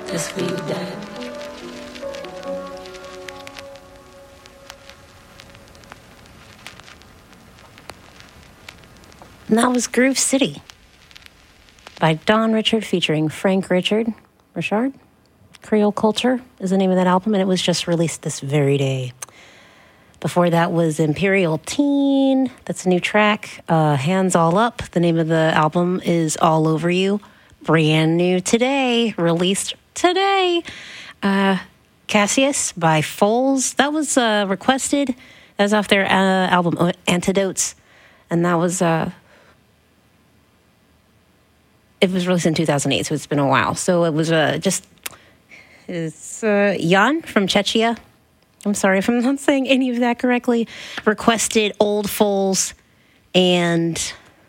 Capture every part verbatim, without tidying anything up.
Just for you, Dad. And that was Groove City by Don Richard featuring Frank Richard. Richard? Creole Culture is the name of that album, and it was just released this very day. Before that was Imperial Teen. That's a new track. Uh, Hands All Up. The name of the album is All Over You. Brand new today. Released today. Uh, Cassius by Foles. That was uh, requested. That was off their uh, album Antidotes. And that was... Uh, it was released in two thousand eight, so it's been a while. So it was uh, just... It's uh, Jan from Czechia. I'm sorry if I'm not saying any of that correctly. Requested Old Foles, and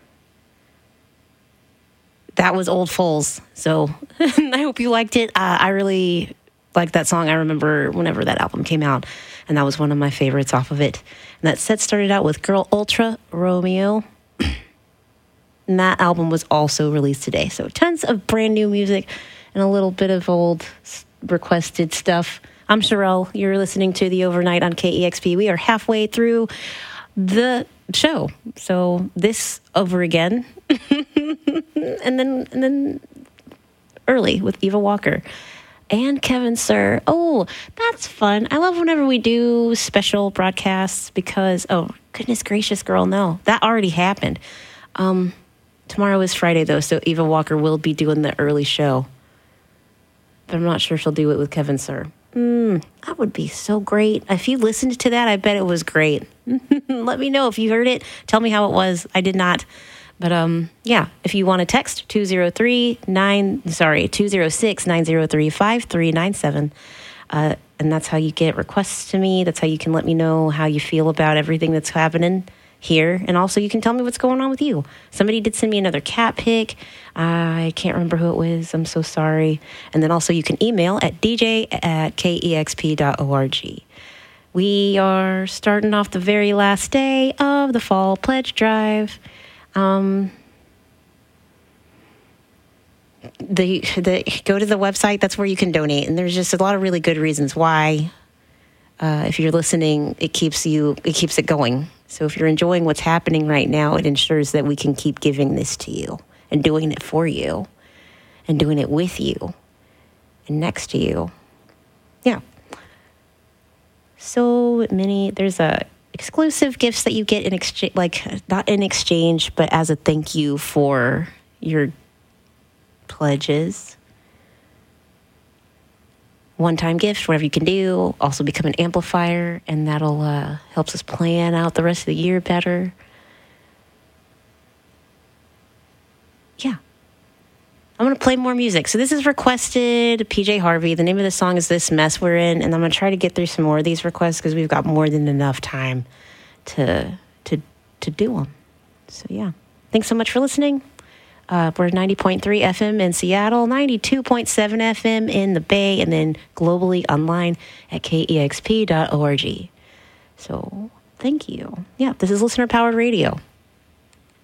that was Old Foles. So I hope you liked it. Uh, I really liked that song. I remember whenever that album came out, and that was one of my favorites off of it. And that set started out with Girl Ultra Romeo. And that album was also released today. So tons of brand new music and a little bit of old requested stuff. I'm Sherelle. You're listening to The Overnight on K E X P. We are halfway through the show. So this over again. and then and then early with Eva Walker. And Kevin Sir. Oh, that's fun. I love whenever we do special broadcasts because, oh, goodness gracious, girl, no. That already happened. Um... Tomorrow is Friday, though, so Eva Walker will be doing the early show. But I'm not sure she'll do it with Kevin Sir. Mm, that would be so great. If you listened to that, I bet it was great. Let me know if you heard it. Tell me how it was. I did not. But, um, yeah, if you want to text two oh three nine, sorry, two oh six nine oh three five three nine seven. Uh, and that's how you get requests to me. That's how you can let me know how you feel about everything that's happening here, and also you can tell me what's going on with you. Somebody did send me another cat pic. I can't remember who it was. I'm so sorry. And then also you can email at d j at k e x p dot org. We are starting off the very last day of the Fall Pledge Drive. Um, the, the go to the website. That's where you can donate, and there's just a lot of really good reasons why. Uh, if you're listening, it keeps you, it keeps it going. So if you're enjoying what's happening right now, it ensures that we can keep giving this to you and doing it for you and doing it with you and next to you. Yeah. So many, there's a exclusive gifts that you get in exchange, like not in exchange, but as a thank you for your pledges. One-time gift, whatever you can do. Also become an amplifier, and that'll uh, helps us plan out the rest of the year better. Yeah. I'm going to play more music. So this is requested P J Harvey. The name of the song is This Mess We're In, and I'm going to try to get through some more of these requests because we've got more than enough time to to to do them. So yeah. Thanks so much for listening. Uh, we're ninety point three F M in Seattle, ninety-two point seven F M in the Bay, and then globally online at k e x p dot org. So thank you. Yeah, this is Listener Powered Radio.